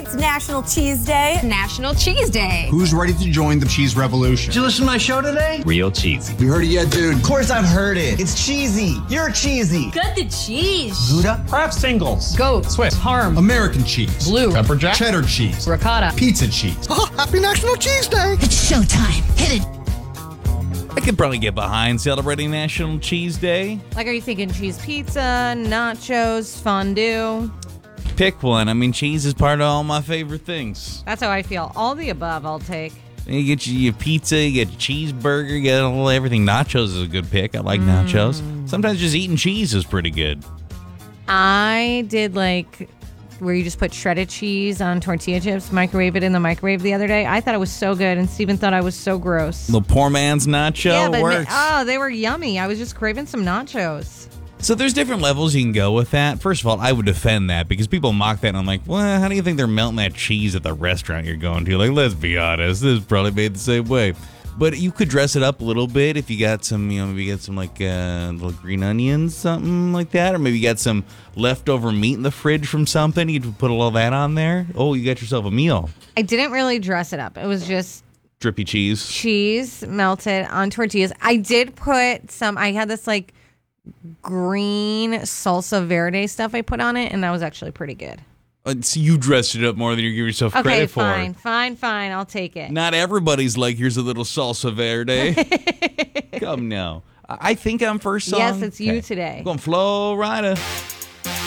It's National Cheese Day. National Cheese Day. Who's ready to join the cheese revolution? Did you listen to my show today? Real cheesy. You heard it yet, dude? Of course I've heard it. It's cheesy. You're cheesy. Good cheese. Gouda. Kraft singles. Goat. Swiss. Parm. American cheese. Blue. Pepper jack. Cheddar cheese. Ricotta. Pizza cheese. Oh, happy National Cheese Day. It's showtime. Hit it. I could probably get behind celebrating National Cheese Day. Like, are you thinking cheese pizza, nachos, fondue? Pick one. I mean, cheese is part of all my favorite things. That's how I feel. All the above, I'll take. You get your pizza, you get your cheeseburger, you get everything. Nachos is a good pick. I like nachos. Sometimes just eating cheese is pretty good. I did like where you just put shredded cheese on tortilla chips, microwave it in the microwave the other day. I thought it was so good, and Steven thought I was so gross. The poor man's nacho works. They were yummy. I was just craving some nachos. So there's different levels you can go with that. First of all, I would defend that because people mock that, and I'm like, well, how do you think they're melting that cheese at the restaurant you're going to? Like, let's be honest, this is probably made the same way. But you could dress it up a little bit if you got some, maybe you got some like little green onions, something like that, or maybe you got some leftover meat in the fridge from something. You could put all that on there. Oh, you got yourself a meal. I didn't really dress it up. It was just Drippy cheese. Cheese melted on tortillas. I did put some, I had this like green salsa verde stuff I put on it, and that was actually pretty good. So you dressed it up more than you give yourself credit for. Okay, fine. I'll take it. Not everybody's like, here's a little salsa verde. Come now. I think I'm first song. Yes, it's you today. I'm going Flo Rida.